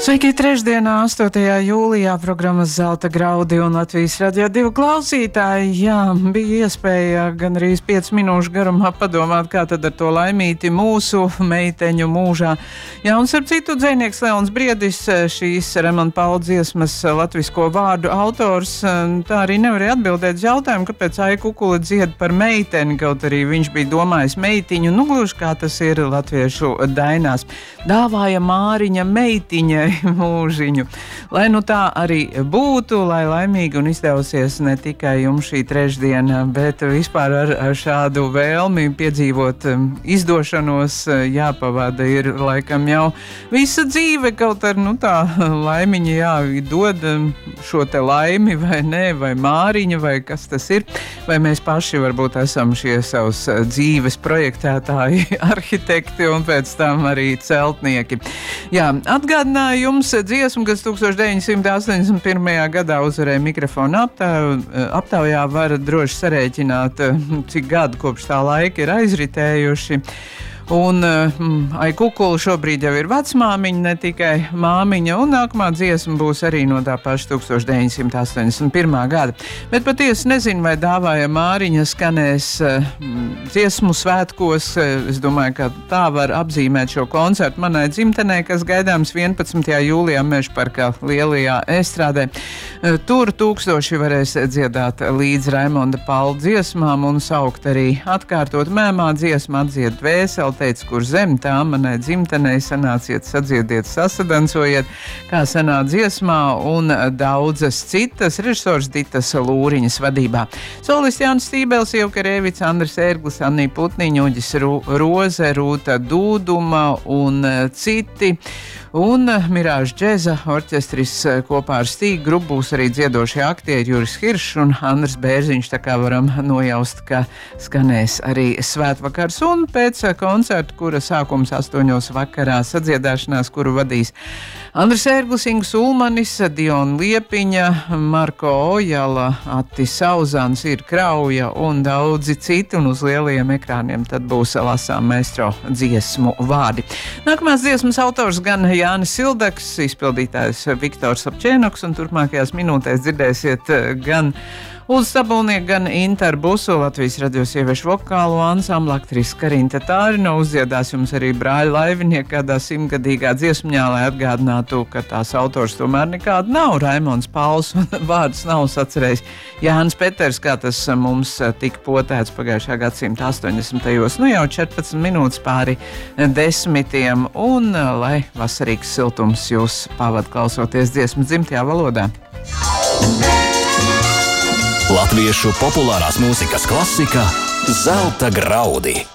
Sveiki, trešdienā, 8. jūlijā, programmas Zelta graudi un Latvijas Radio 2 klausītāji. Jā, bija iespēja gan arī 5 minūšu garumā padomāt, kā tad ar to laimīti mūsu meiteņu mūžā. Jā, un starp citu dzejnieks Leons Briedis, šīs Remona Paula dziesmas latvisko vārdu autors, tā arī nevarēja atbildēt uz jautājumu, kāpēc Aija Kukula dzied par meiteni, kaut arī viņš bija domājis meitiņu, nu gluži kā tas ir latviešu dainās. Dāvāja Māriņa meitiņai mūžiņu. Lai nu tā arī būtu, lai laimīgi un izdevusies ne tikai jums šī trešdiena, bet vispār ar šādu vēlmi piedzīvot izdošanos jāpavada ir laikam jau visa dzīve, kaut ar nu tā laimiņa dod šo te laimi vai nē, vai Māriņa, vai kas tas ir, vai mēs paši varbūt esam šie savus dzīves projektētāji, arhitekti un pēc tam arī celtnieki. Jā, atgādināju jums dziesmu, kas 1981. gadā uzvarēja mikrofonu aptaujā, var droši sarēķināt, cik gadu kopš tā laika ir aizritējuši. Un Aija Kukula šobrīd jau ir vecmāmiņa, ne tikai māmiņa, un nākamā dziesma būs arī no tā paša 1981. gada. Bet patiesi nezinu, vai Dāvāja Māriņa skanēs dziesmu svētkos. Es domāju, ka tā var apzīmēt šo koncertu manai dzimtenē, kas gaidāms 11. jūlijā Mežparkā lielajā estrādē. Tur tūkstoši varēs dziedāt līdz Raimonda Paula dziesmām un saukt arī atkārtot mēmā dziesmu Atdzied dvēseli, teica, kur zem tā manai dzimtenei, sanāciet, sadziediet, sasadancojiet, kā sanā dziesmā un daudzas citas režisors Ditas Lūriņas vadībā. Solisti Jānis Stībels, Ievka Rēvics, Andris Ērglis, Annija Putniņa, Uģis Roze, Rūta Dūduma un citi. Un Mirāža džeza orķestris kopā ar Stīgu grupu būs arī dziedošie aktieri Juris Hiršs un Andris Bērziņš, tā kā varam nojaust, ka skanēs arī svētvakars. Un pēc koncerta, kura sākums 8 vakarā sadziedāšanās, kuru vadīs Andris Ērglis, Ingus Ulmanis, Diona Liepiņa, Marko Ojala, Atti Sauzans, Ir Krauja un daudzi citi, un uz lielajiem ekrāniem tad būs lasām maestro dziesmu vārdi. Nākamās dziesmas autors gan Jānis Sildaks, izpildītājs Viktors Apčēnoks, un turpmākajās minūtēs dzirdēsiet gan Ulda Stabulnieka, gan Inta Busu, Latvijas radio sieviešu vokālo ansamblu aktrise Karinta Tārino, uzdziedās jums arī brāļa Laivinieki kādā 100-gadīgā dziesmņā, lai atgādinātu, ka tās autors tomēr nekāda nav Raimonds Pauls un vārdus nav sacerējis Jānis Peters, kā tas mums tika potēts pagājušā gadsimta 80. Nu jau 14 minūtes pāri 10, un lai vasarīgs siltums jūs pavad klausoties dziesmas dzimtajā valodā. Latviešu populārās mūzikas klasika Zelta graudi.